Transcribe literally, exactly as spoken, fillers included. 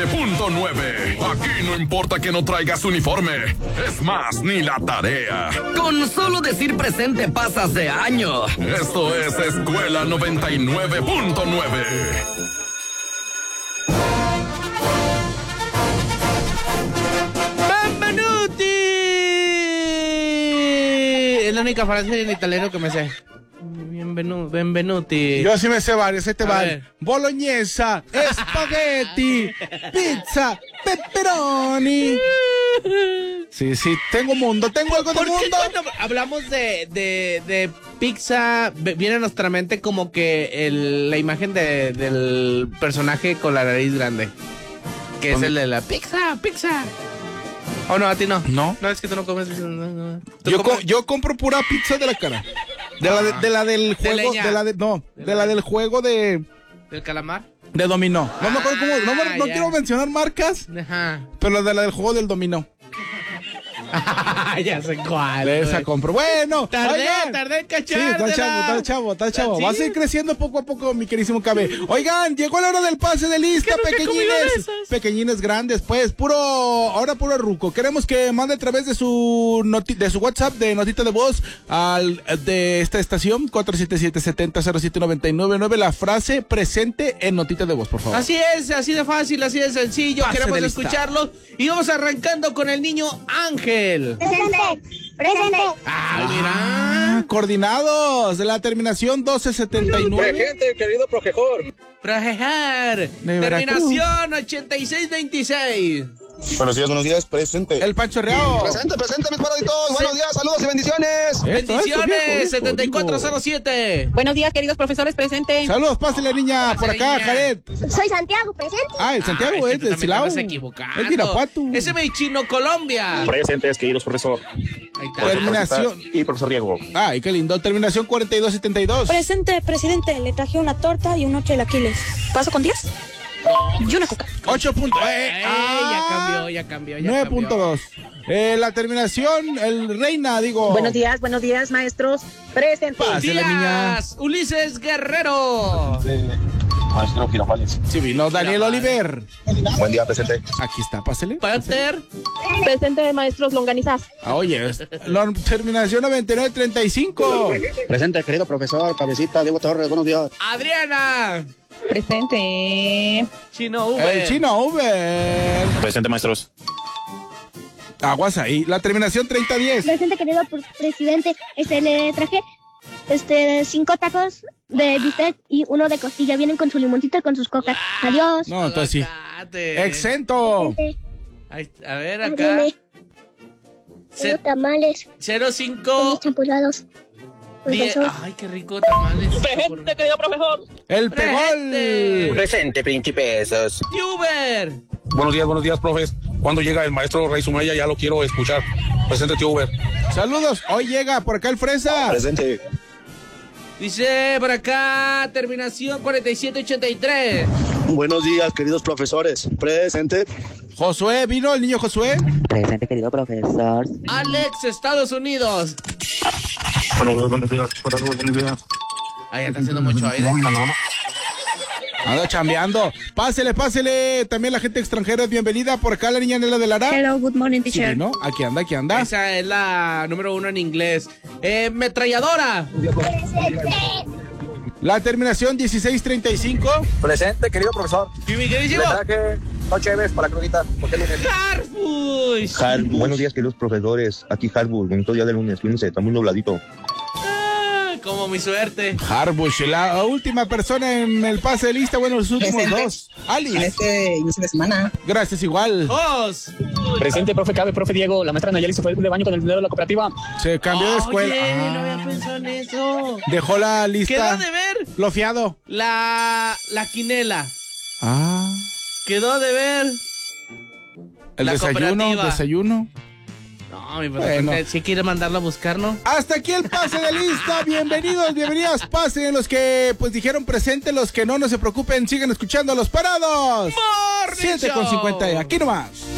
Punto nueve. Aquí no importa que no traigas uniforme. Es más, ni la tarea. Con solo decir presente pasas de año. Esto es Escuela noventa y nueve punto nueve. ¡Benvenuti! Es la única frase en italiano que me sé. Bienvenu, benvenuti. Yo sí me sé varios, este va. ver. Boloñesa, espagueti, pizza, pepperoni. Sí, sí, tengo mundo, tengo algo de ¿Por qué mundo. cuando hablamos de, de, de pizza ve- viene a nuestra mente como que el, la imagen de, del personaje con la nariz grande? Que es el de la pizza, pizza. ¿O no, a ti no? No. No, es que tú no comes pizza. No, no. ¿Tú Yo, comes? co- yo compro pura pizza de la cara. De la, de, de la del De juego, leña. de la de, no, de la del juego de, ¿Del calamar? de dominó. No me acuerdo cómo, no, me- Ah, no ya. quiero mencionar marcas, Ajá. pero de la del juego del dominó. Ya sé cuál. De esa güey. compro. Bueno, Tardé, oigan. tardé en Sí, está cachártela. chavo, está chavo, está chavo. ¿Sí? Vas a ir creciendo poco a poco, mi querísimo Cabe. Oigan, llegó la hora del pase de lista, nunca he comido de pequeñines. esas. Pequeñines grandes, pues, puro, ahora puro ruco. Queremos que mande a través de su noti- de su WhatsApp, de notita de voz, al de esta estación, cuatro siete siete, siete cero, cero siete nueve nueve nueve, la frase presente en notita de voz, por favor. Así es, así de fácil, así de sencillo. Pase Queremos de lista. escucharlo. Y vamos arrancando con el niño Ángel. Presente, presente. Ah, Ah, mira. coordinados de la terminación doce setenta y nueve. Presente, querido profesor. Projejar. De Veracruz. Terminación ochenta y seis veintiséis. Buenos días, buenos días, presente. El Pancho Reao. Presente, presente, mis paraditos. Buenos días, saludos y bendiciones. Eso, eso, viejo, Bendiciones. viejo, setenta y cuatro cero siete. Buenos días, queridos profesores, presente. Saludos, pásale, niña, por Pásale, acá, niña. Jared. Soy Santiago, presente. Ah, el Santiago Ay, es tú de también te Silao. vas equivocando. Es de Irapuato. Ese me chino Colombia. Presentes, queridos profesor. Ahí está. Terminación. Y profesor Riego. Ay, qué lindo. Terminación cuarenta y dos setenta y dos. Presente, presidente. Le traje una torta y unos chilaquiles. ¿Paso con diez? Y una coca. ocho puntos. Eh, Ey, ah, ya cambió, ya cambió, ya nueve cambió. punto dos. Eh, la terminación, el Reina, digo. Buenos días, buenos días, maestros. Presente. Pásale, niña. Díaz, Ulises Guerrero. Maestro Girafales. Sí, vino Daniel Oliver. Buen día, presente. Aquí está, pásale. Panther. Presente, maestros longanizas. Ah, oye, es- la terminación noventa y nueve treinta y cinco. Presente, querido profesor, cabecita, Diego Torres, buenos días. Adriana. Presente. Chino Uber. El chino Uber. Presente, maestros. Aguas ahí. La terminación treinta diez. Presente, querido pr- presidente. Este, le traje este, cinco tacos de bistec y uno de costilla. Vienen con su limoncito y con sus cocas. Adiós. No, entonces sí. Aguacate. Exento. Presente. Ahí- a ver, acá. Dime, Ce- tengo tamales, cero con cinco. mis champurrados. diez. Profesor. Ay, qué rico tamales. Presente, querido profesor. El Presente. Pegol. Presente, principesos. Uber. Buenos días, buenos días, profes. Cuando llega el maestro Rey Sumaya, ya lo quiero escuchar. Presente, tío Uber. Saludos. Hoy llega por acá el Fresa. Presente. Dice por acá, terminación cuarenta y siete ochenta y tres. Buenos días, queridos profesores. Presente. Josué, ¿vino el niño Josué? Presente, querido profesor. Alex, Estados Unidos. Buenos buenos días, buenos días. Ahí está haciendo mucho aire. Anda chambeando. Pásele, pásele. También la gente extranjera es bienvenida. Por acá la niña Nela de Lara. Hello, good morning, Sí, teacher. ¿no? Aquí anda, aquí anda. Esa es la número uno en inglés. Eh, metralladora. La terminación dieciséis treinta y cinco. Presente, querido profesor. Y mi queridísimo traje dos cheves para crudita. Porque el lunes. Harfush. Buenos días, queridos profesores. Aquí Harbull, bonito día de lunes. Fíjense, está muy nubladito. Ah, como mi suerte. Harbush, la última persona en el pase de lista. Bueno, los últimos Presente. dos. Alice. Este inicio de semana. Gracias, igual. Jos. Presente, profe Cabe, profe Diego. La maestra Nayeli se fue de baño con el dinero de la cooperativa. Se cambió de escuela. Oye, Ah. no había pensado en eso. Dejó la Quedó lista. de ver Lo fiado. la, la quinela. Ah. Quedó de ver. El La desayuno, cooperativa. desayuno. No, mi Bueno. padre, si quiere mandarlo a buscar, ¿no? Hasta aquí el pase de lista. Bienvenidos, bienvenidas. Pasen los que pues dijeron presente, los que no, no se preocupen, sigan escuchando a los parados. Morning siete con Show. cincuenta. Aquí nomás.